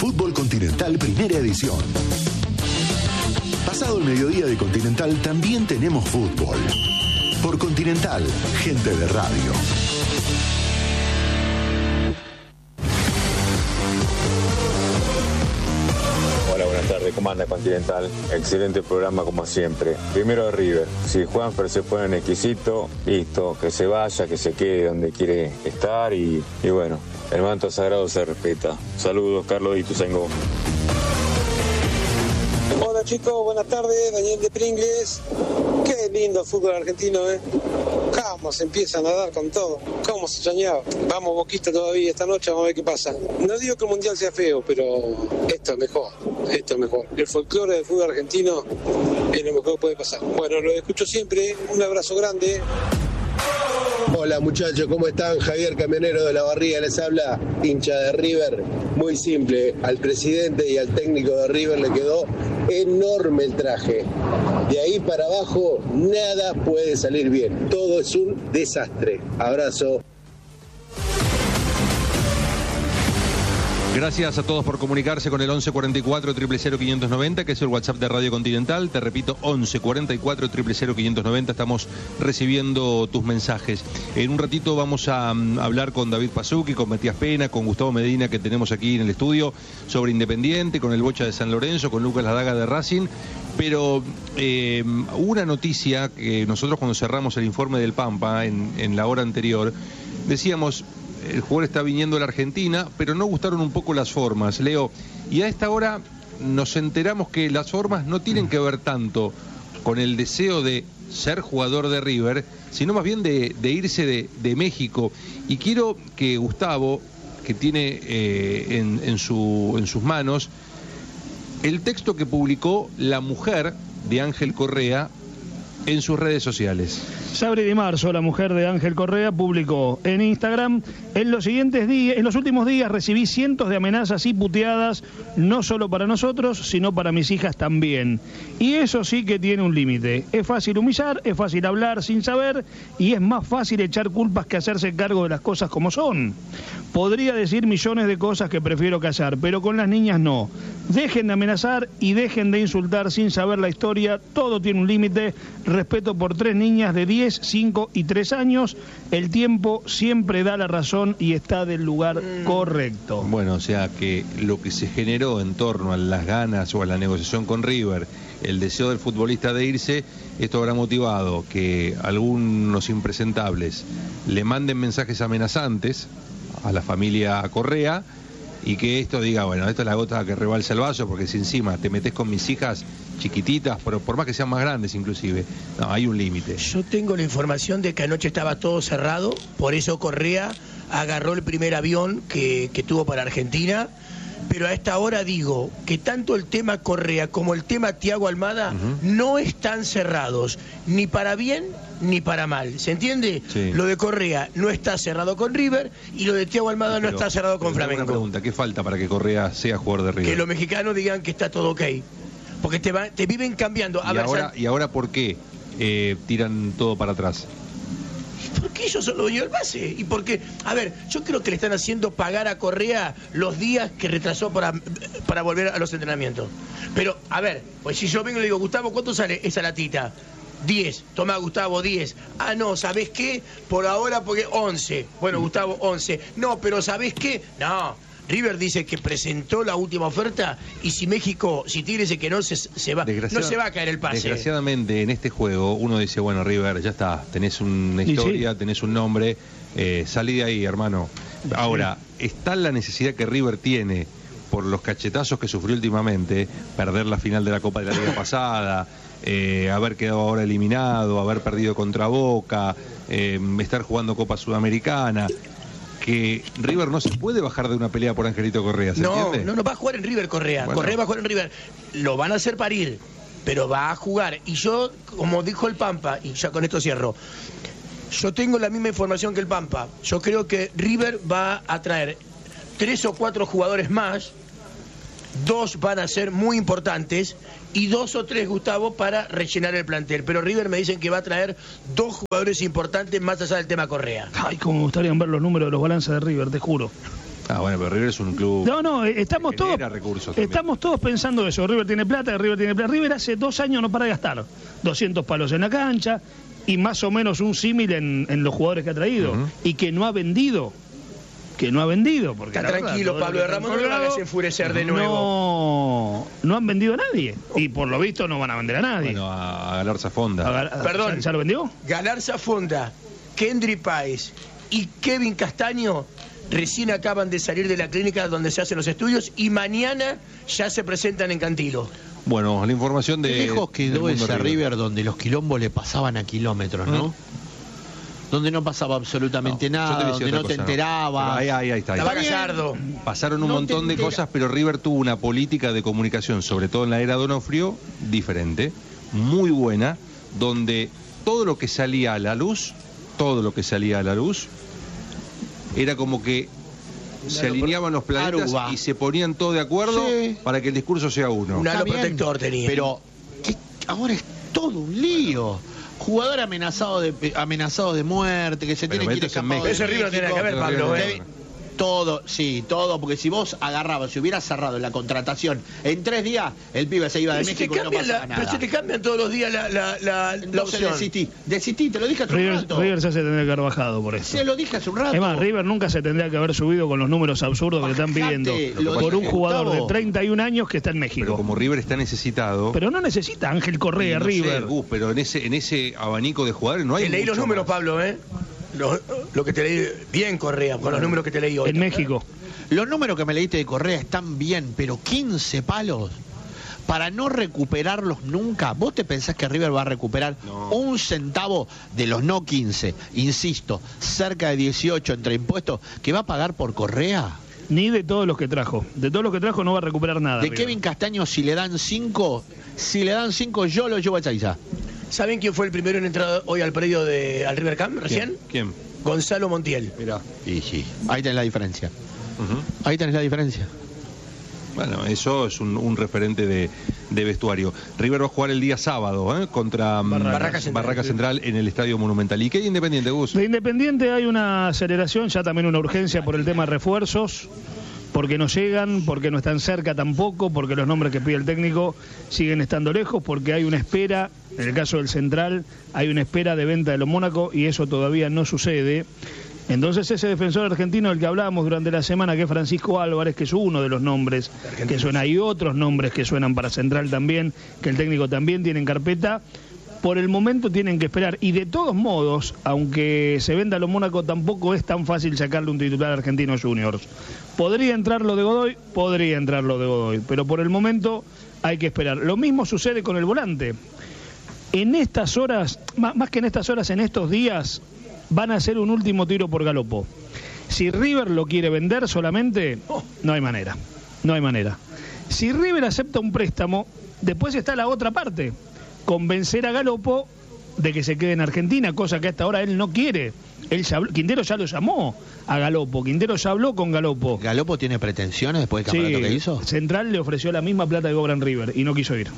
Fútbol Continental Primera Edición. Pasado el mediodía de Continental también tenemos fútbol. Por Continental, gente de radio. Hola, buenas tardes, ¿cómo anda Continental? Excelente programa como siempre. Primero de River, si Juanfer se pone exquisito, listo, que se vaya, que se quede donde quiere estar y bueno, el manto sagrado se respeta. Saludos, Carlos Ituzaingó. Hola chicos, buenas tardes, Daniel de Pringles. Qué lindo fútbol argentino, Cómo se empiezan a dar con todo, cómo se soñaba. Vamos Boquista todavía esta noche, vamos a ver qué pasa. No digo que el mundial sea feo, pero esto es mejor, El folclore del fútbol argentino es lo mejor que puede pasar. Bueno, lo escucho siempre, un abrazo grande. Hola muchachos, ¿cómo están? Javier Camionero de La Barriga les habla, hincha de River. Muy simple, al presidente y al técnico de River le quedó enorme el traje. De ahí para abajo nada puede salir bien, todo es un desastre. Abrazo. Gracias a todos por comunicarse con el 1144 000 590, que es el WhatsApp de Radio Continental. Te repito, 1144 000 590. Estamos recibiendo tus mensajes. En un ratito vamos a hablar con David Pasuki, con Matías Pena, con Gustavo Medina, que tenemos aquí en el estudio, sobre Independiente, con el Bocha de San Lorenzo, con Lucas Ladaga de Racing. Pero una noticia que nosotros cuando cerramos el informe del Pampa en la hora anterior, decíamos... El jugador está viniendo a la Argentina, pero no gustaron un poco las formas, Leo. Y a esta hora nos enteramos que las formas no tienen que ver tanto con el deseo de ser jugador de River, sino más bien de irse de México. Y quiero que Gustavo, que tiene en sus manos el texto que publicó la mujer de Ángel Correa en sus redes sociales. Sabri Di Marzo, la mujer de Ángel Correa, publicó en Instagram: en los últimos días recibí cientos de amenazas y puteadas, no solo para nosotros, sino para mis hijas también. Y eso sí que tiene un límite. Es fácil humillar, es fácil hablar sin saber, y es más fácil echar culpas que hacerse cargo de las cosas como son. Podría decir millones de cosas que prefiero callar, pero con las niñas no. Dejen de amenazar y dejen de insultar sin saber la historia. Todo tiene un límite. Respeto por 3 niñas de 10, 5 y 3 años. El tiempo siempre da la razón y está del lugar correcto. Bueno, o sea que lo que se generó en torno a las ganas o a la negociación con River, el deseo del futbolista de irse, esto habrá motivado que algunos impresentables le manden mensajes amenazantes a la familia Correa, y que esto diga, bueno, esto es la gota que rebalsa el vaso, porque si encima te metes con mis hijas chiquititas, por más que sean más grandes inclusive, no, hay un límite. Yo tengo la información de que anoche estaba todo cerrado, por eso Correa agarró el primer avión que tuvo para Argentina, pero a esta hora digo que tanto el tema Correa como el tema Thiago Almada no están cerrados, ni para bien ni para mal, ¿se entiende? Sí. Lo de Correa no está cerrado con River y lo de Thiago Almada no está cerrado con Flamengo. Una pregunta, ¿qué falta para que Correa sea jugador de River? Que los mexicanos digan que está todo ok, porque te viven cambiando. ¿Y ahora por qué tiran todo para atrás? Porque ellos son los dueños del pase. Y porque, a ver, yo creo que le están haciendo pagar a Correa los días que retrasó para volver a los entrenamientos. Pero, a ver, pues si yo vengo y le digo, Gustavo, ¿cuánto sale esa latita? 10. Toma, Gustavo, 10. Ah, no, ¿sabés qué? Por ahora, porque 11. Bueno, Gustavo, 11. No, pero ¿sabés qué? No. River dice que presentó la última oferta y si México, si Tigre dice que no se va, no se va a caer el pase. Desgraciadamente en este juego uno dice, bueno, River, ya está, tenés una historia, tenés un nombre, salí de ahí, hermano. Ahora, está la necesidad que River tiene, por los cachetazos que sufrió últimamente, perder la final de la Copa de la Liga pasada, haber quedado ahora eliminado, haber perdido contra Boca, estar jugando Copa Sudamericana, que River no se puede bajar de una pelea por Angelito Correa, ¿se entiende? No va a jugar en River Correa. Bueno. Correa va a jugar en River. Lo van a hacer parir, pero va a jugar. Y yo, como dijo el Pampa, y ya con esto cierro, yo tengo la misma información que el Pampa. Yo creo que River va a traer 3 o 4 jugadores más. 2 van a ser muy importantes y 2 o 3, Gustavo, para rellenar el plantel. Pero River me dicen que va a traer 2 jugadores importantes más allá del tema Correa. Ay, cómo me gustaría ver los números de los balances de River, te juro. Bueno, pero River es un club. No, estamos todos pensando eso. River tiene plata. River hace 2 años no para de gastar 200 palos en la cancha y más o menos un símil en los jugadores que ha traído y que no ha vendido. Porque está tranquilo, Pablo de Ramón, no lo hagas enfurecer de nuevo. No han vendido a nadie. Y por lo visto no van a vender a nadie. Bueno, a Galarza Fonda. Perdón. ¿Ya lo vendió? Galarza Fonda, Kendry Páez y Kevin Castaño recién acaban de salir de la clínica donde se hacen los estudios y mañana ya se presentan en Cantilo. Bueno, la información de... Qué lejos quedó ese River donde los quilombos le pasaban a kilómetros, ¿no? Donde no pasaba absolutamente nada, donde no te enteraba. Ahí está. Estaba Gallardo. Pasaron un montón de cosas, pero River tuvo una política de comunicación, sobre todo en la era Donofrio, diferente, muy buena, donde todo lo que salía a la luz, era como que se alineaban los planetas y se ponían todos de acuerdo para que el discurso sea uno. Un halo protector tenía. Pero ahora es todo un lío. Jugador amenazado de muerte, que se tiene que ir escapado. Ese River tiene que ver, Pablo. Todo, porque si vos si hubieras cerrado la contratación en 3 días, el pibe se iba de México y no pasaba nada. Pero se te cambian todos los días la opción. Desistí, te lo dije hace un rato. River ya se tendría que haber bajado por eso. Se lo dije hace un rato. Es más, River nunca se tendría que haber subido con los números absurdos que le están pidiendo por un jugador de 31 años que está en México. Pero como River está necesitado... Pero no necesita Ángel Correa, River. Pero en ese abanico de jugadores no hay... Te leí los números, Pablo, Lo que te leí bien, Correa, con los números que te leí hoy. En México. Los números que me leíste de Correa están bien, pero 15 palos para no recuperarlos nunca. ¿Vos te pensás que River va a recuperar un centavo de los no 15? Insisto, cerca de 18 entre impuestos, que va a pagar por Correa. Ni de todos los que trajo. De todos los que trajo no va a recuperar nada. De River. Kevin Castaño, si le dan 5, yo lo llevo a Ezeiza. ¿Saben quién fue el primero en entrar hoy al predio al River Camp recién? ¿Quién? Gonzalo Montiel. Mirá. Y sí, ahí tenés la diferencia. Ahí tenés la diferencia. Bueno, eso es un referente de vestuario. River va a jugar el día sábado contra Barraca Central en el Estadio Monumental. ¿Y qué hay Independiente, Gus? De Independiente hay una aceleración, ya también una urgencia por el tema de refuerzos, porque no llegan, porque no están cerca tampoco, porque los nombres que pide el técnico siguen estando lejos, porque hay una espera, en el caso del Central, hay una espera de venta de los Mónaco y eso todavía no sucede. Entonces ese defensor argentino del que hablábamos durante la semana, que es Francisco Álvarez, que es uno de los nombres que suena, hay otros nombres que suenan para Central también, que el técnico también tiene en carpeta, por el momento tienen que esperar. Y de todos modos, aunque se venda a los Mónaco, tampoco es tan fácil sacarle un titular a Argentinos Juniors. Podría entrar lo de Godoy, pero por el momento hay que esperar. Lo mismo sucede con el volante. En estas horas, más que en estas horas, en estos días, van a hacer un último tiro por Galopo. Si River lo quiere vender solamente, no hay manera. Si River acepta un préstamo, después está la otra parte, convencer a Galopo de que se quede en Argentina, cosa que hasta ahora él no quiere. Quintero ya lo llamó a Galopo, Quintero ya habló con Galopo. ¿Galopo tiene pretensiones después del campeonato que hizo? Central le ofreció la misma plata que cobra en River y no quiso ir.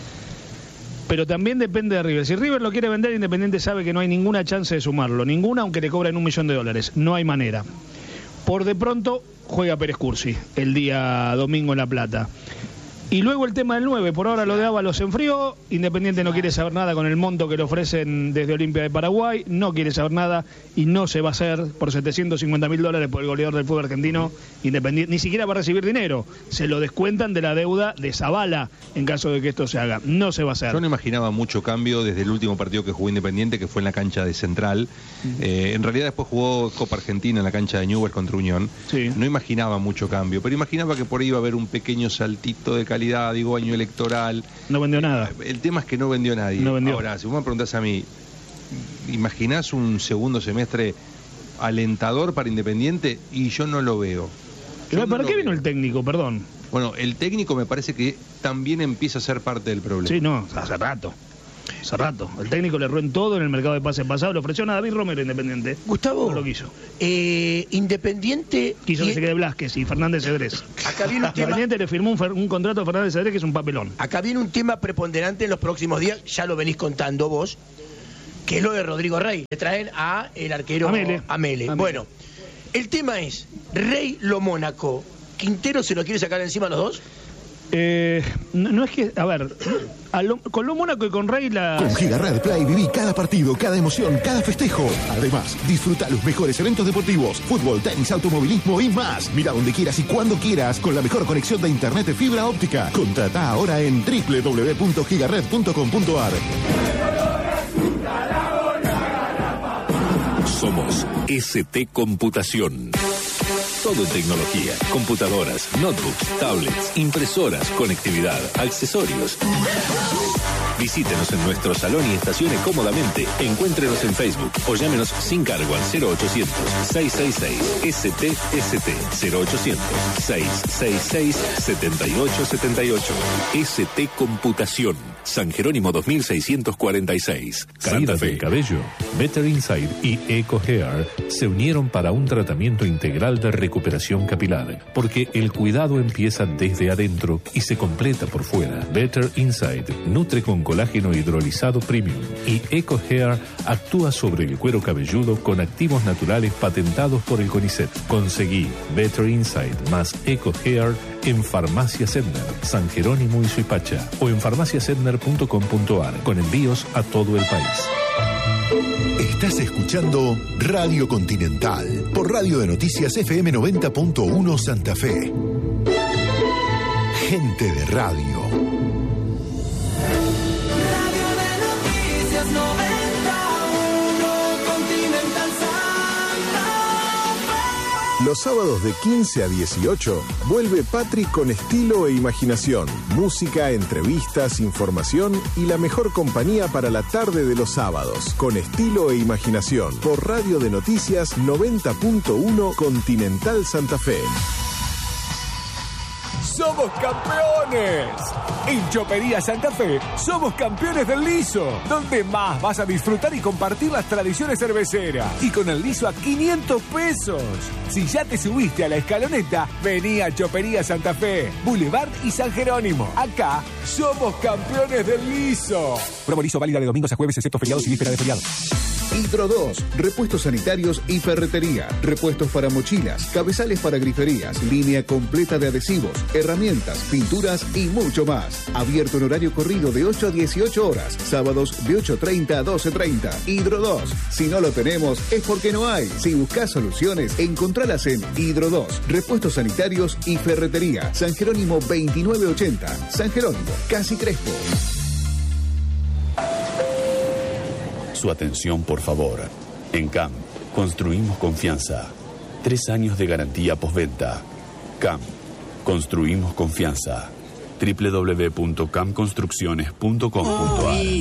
Pero también depende de River. Si River lo quiere vender, Independiente sabe que no hay ninguna chance de sumarlo. Ninguna, aunque le cobren $1 millón. No hay manera. Por de pronto, juega Pérez Cursi el día domingo en La Plata. Y luego el tema del 9, por ahora lo de Ábalos se enfrió, Independiente no quiere saber nada con el monto que le ofrecen desde Olimpia de Paraguay, no quiere saber nada y no se va a hacer por $750.000 por el goleador del fútbol argentino. Independiente ni siquiera va a recibir dinero, se lo descuentan de la deuda de Zavala en caso de que esto se haga, no se va a hacer. Yo no imaginaba mucho cambio desde el último partido que jugó Independiente, que fue en la cancha de Central. En realidad después jugó Copa Argentina en la cancha de Newell's contra Unión. Sí. No imaginaba mucho cambio, pero imaginaba que por ahí iba a haber un pequeño saltito de calidad, digo, año electoral. No vendió nada. El tema es que no vendió nadie. No vendió. Ahora, si vos me preguntás a mí, ¿imaginás un segundo semestre alentador para Independiente? Y yo no lo veo. ¿Para qué vino el técnico? Perdón. Bueno, el técnico me parece que también empieza a ser parte del problema. Sí, no, hace rato. El técnico le erró en todo en el mercado de pases pasado. Le ofreció a David Romero Independiente. Gustavo. No lo quiso. Independiente. Quiso que se quede Blázquez y Fernández Cedrés. Acá viene un tema. Independiente le firmó un contrato a Fernández Cedrés que es un papelón. Acá viene un tema preponderante en los próximos días. Ya lo venís contando vos. Que es lo de Rodrigo Rey. Le traen a el arquero Amele. Bueno. El tema es, Rey Lo Mónaco, ¿Quintero se lo quiere sacar encima a los dos? No es que, a ver, con Lo Mónaco y con Rey Con Giga Red Play viví cada partido, cada emoción, cada festejo. Además, disfruta los mejores eventos deportivos, fútbol, tenis, automovilismo y más. Mira donde quieras y cuando quieras con la mejor conexión de internet de fibra óptica. Contrata ahora en www.gigared.com.ar. Somos ST Computación. Todo en tecnología, computadoras, notebooks, tablets, impresoras, conectividad, accesorios. Visítenos en nuestro salón y estacione cómodamente. Encuéntrenos en Facebook o llámenos sin cargo al 0800-666-STST 0800-666-7878. ST Computación. San Jerónimo 2646. Caída del cabello. Better Inside y Eco Hair se unieron para un tratamiento integral de recuperación capilar, porque el cuidado empieza desde adentro y se completa por fuera. Better Inside nutre con colágeno hidrolizado premium y Eco Hair actúa sobre el cuero cabelludo con activos naturales patentados por el CONICET. Conseguí Better Inside más Eco Hair en Farmacia Sedner, San Jerónimo y Suipacha, o en farmaciasedner.com.ar, con envíos a todo el país. Estás escuchando Radio Continental por Radio de Noticias FM 90.1 Santa Fe. Gente de radio. Radio de Noticias 91 Continental Santa Fe. Los sábados de 15 a 18 vuelve Patri con estilo e imaginación, música, entrevistas, información y la mejor compañía para la tarde de los sábados. Con estilo e imaginación por Radio de Noticias 90.1 Continental Santa Fe. ¡Somos campeones! En Chopería Santa Fe somos campeones del liso, donde más vas a disfrutar y compartir las tradiciones cerveceras. Y con el liso a 500 pesos. Si ya te subiste a la escaloneta, vení a Chopería Santa Fe, Boulevard y San Jerónimo. Acá somos campeones del liso. Promo liso válida de domingos a jueves, excepto feriados y víspera de feriado. Hidro 2, repuestos sanitarios y ferretería, repuestos para mochilas, cabezales para griferías, línea completa de adhesivos, herramientas, pinturas y mucho más. Abierto en horario corrido de 8 a 18 horas, sábados de 8:30 a 12:30. Hidro 2, si no lo tenemos es porque no hay. Si buscas soluciones, encontralas en Hidro 2, repuestos sanitarios y ferretería, San Jerónimo 2980, San Jerónimo, Casi Crespo. Su atención, por favor. En CAM, construimos confianza. 3 años de garantía postventa. CAM, construimos confianza. www.camconstrucciones.com.ar